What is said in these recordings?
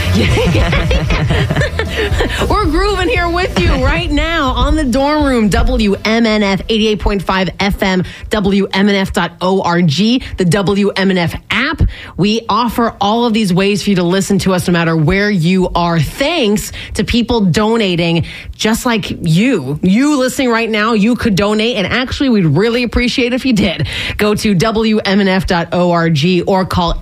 We're grooving here with you right now on the dorm room. WMNF 88.5 FM, WMNF.org, the WMNF app. We offer all of these ways for you to listen to us no matter where you are. Thanks to people donating just like you. You listening right now, you could donate, and actually we'd really appreciate if you did. Go to WMNF.org or call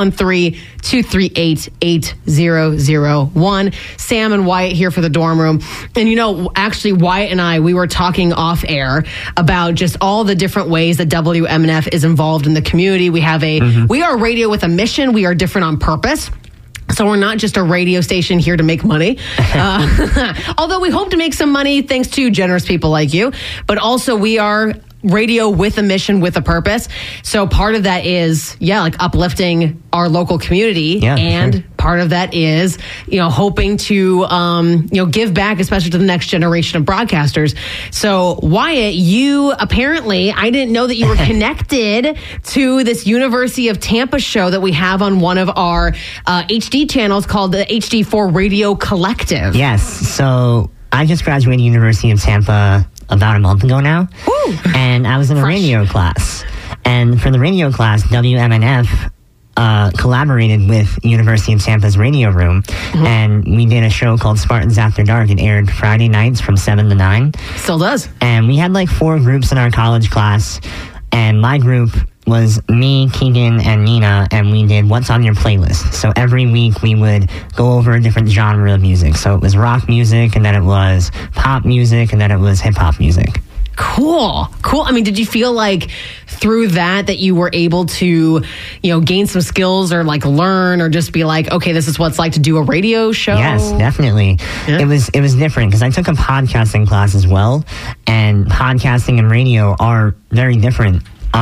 813-238-8001. Sam and Wyatt here for the dorm room. And actually Wyatt and I, we were talking off air about just all the different ways that WMNF is involved in the community. We have we are a radio with a mission. We are different on purpose. So we're not just a radio station here to make money, although we hope to make some money thanks to generous people like you. But also we are radio with a mission, with a purpose. So part of that is, like uplifting our local community. Yeah, and sure. Part of that is, hoping to, give back, especially to the next generation of broadcasters. So Wyatt, you apparently, I didn't know that you were connected to this University of Tampa show that we have on one of our HD channels called the HD4 Radio Collective. Yes. So I just graduated University of Tampa about a month ago now. Ooh, and I was in a radio class. And for the radio class, WMNF collaborated with University of Tampa's radio room, and we did a show called Spartans After Dark. It aired Friday nights from 7 to 9. Still does. And we had 4 groups in our college class, and my group was me, Keegan, and Nina, and we did What's on Your Playlist. So every week we would go over a different genre of music. So it was rock music, and then it was pop music, and then it was hip-hop music. Cool. I mean, did you feel like through that you were able to, gain some skills or learn or just be like, okay, this is what it's like to do a radio show? Yes, definitely. Yeah. It was different because I took a podcasting class as well, and podcasting and radio are very different.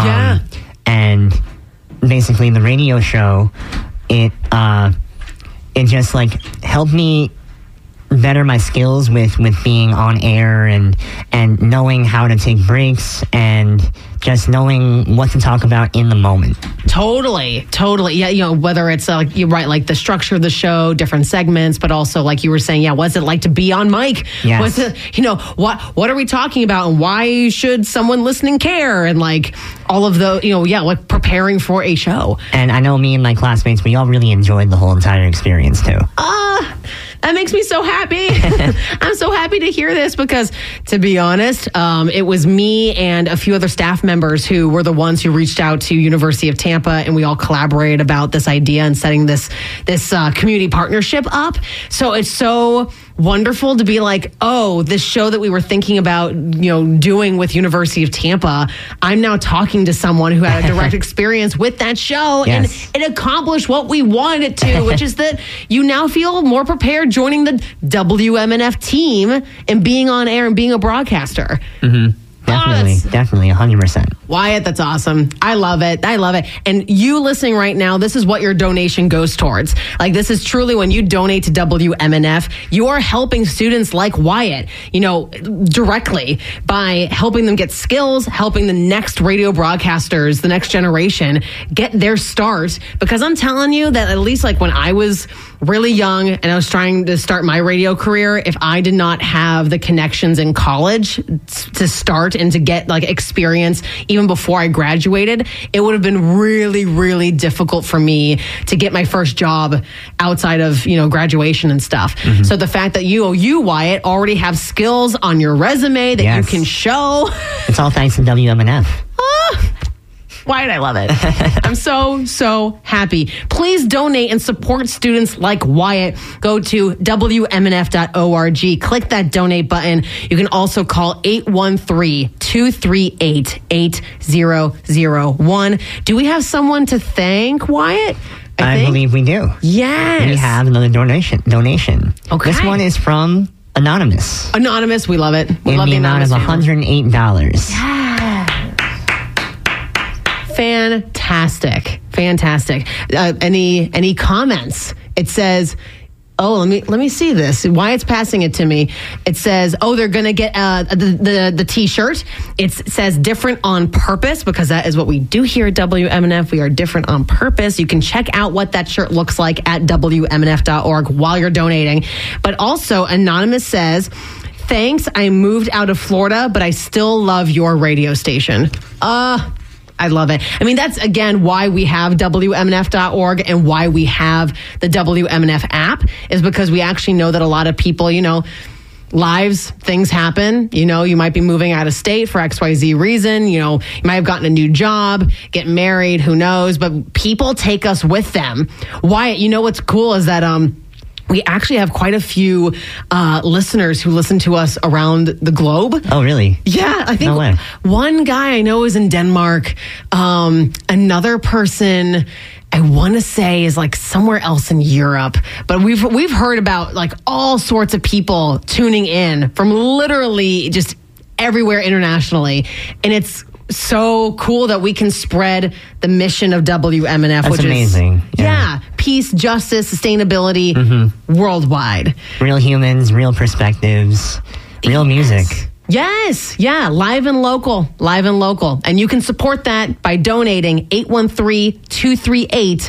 And basically the radio show, it just helped me better my skills with being on air and knowing how to take breaks and just knowing what to talk about in the moment. Totally. Yeah, whether it's you're right, the structure of the show, different segments, but also like you were saying, what's it like to be on mic? Yes. What's it, what are we talking about and why should someone listening care? And all of the, preparing for a show. And I know me and my classmates, we all really enjoyed the whole entire experience too. That makes me so happy. I'm so happy to hear this because, to be honest, it was me and a few other staff members who were the ones who reached out to University of Tampa, and we all collaborated about this idea and setting this community partnership up. So it's so wonderful to be this show that we were thinking about, doing with University of Tampa, I'm now talking to someone who had a direct experience with that show, yes. And it accomplished what we wanted it to, which is that you now feel more prepared joining the WMNF team and being on air and being a broadcaster. Mm-hmm. Definitely, 100%. Wyatt, that's awesome. I love it. And you listening right now, this is what your donation goes towards. This is truly when you donate to WMNF, you are helping students like Wyatt, directly by helping them get skills, helping the next radio broadcasters, the next generation, get their start. Because I'm telling you that at least when I was really young and I was trying to start my radio career, if I did not have the connections in college to start and to get experience even before I graduated, it would have been really, really difficult for me to get my first job outside of, graduation and stuff. Mm-hmm. So the fact that you, Wyatt, already have skills on your resume that yes. you can show. It's all thanks to WMNF. Wyatt, I love it. I'm so happy. Please donate and support students like Wyatt. Go to WMNF.org. Click that donate button. You can also call 813-238-8001. Do we have someone to thank, Wyatt? I believe we do. Yes. We have another donation. Okay. This one is from Anonymous. Anonymous, we love it. We love the amount of $108. Yeah. Fantastic. Any comments? It says, Oh, let me see this. Wyatt's passing it to me. It says, they're going to get the T-shirt. It says different on purpose, because that is what we do here at WMNF. We are different on purpose. You can check out what that shirt looks like at WMNF.org while you're donating. But also, Anonymous says, thanks, I moved out of Florida, but I still love your radio station. I love it. I mean, that's, again, why we have WMNF.org and why we have the WMNF app, is because we actually know that a lot of people, lives, things happen. You might be moving out of state for XYZ reason. You might have gotten a new job, get married, who knows? But people take us with them. Wyatt, what's cool is that we actually have quite a few listeners who listen to us around the globe. Oh, really? Yeah, I think no way. One guy I know is in Denmark. Another person I want to say is like somewhere else in Europe. But we've heard about like all sorts of people tuning in from literally just everywhere internationally, and it's so cool that we can spread the mission of WMNF. That's which amazing. Yeah, peace, justice, sustainability worldwide. Real humans, real perspectives, real music. Yes, yeah, live and local. And you can support that by donating 813-238-8001,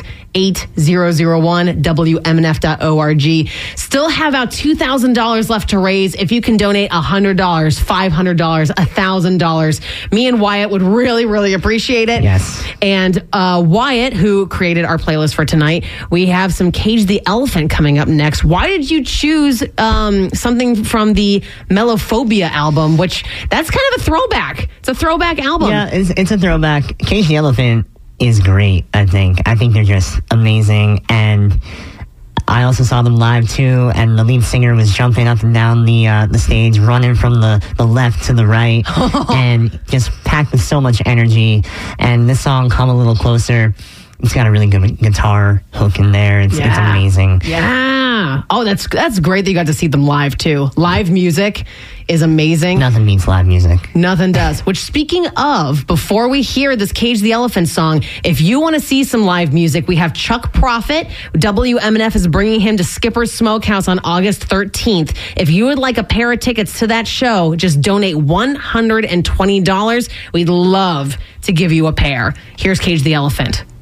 WMNF.org. Still have about $2,000 left to raise. If you can donate $100, $500, $1,000, me and Wyatt would really, really appreciate it. Yes. And Wyatt, who created our playlist for tonight, we have some Cage the Elephant coming up next. Why did you choose something from the Melophobia album? Which that's kind of a throwback. It's a throwback album. Yeah, it's a throwback. Cage the Elephant is great, I think. I think they're just amazing. And I also saw them live too, and the lead singer was jumping up and down the stage, running from the left to the right, and just packed with so much energy. And this song, Come a Little Closer, it's got a really good guitar hook in there. It's amazing. Yeah. Oh, that's great that you got to see them live too. Live music is amazing. Nothing beats live music. Nothing does. Which, speaking of, before we hear this Cage the Elephant song, if you want to see some live music, we have Chuck Prophet. WMNF is bringing him to Skipper's Smokehouse on August 13th. If you would like a pair of tickets to that show, just donate $120. We'd love to give you a pair. Here's Cage the Elephant.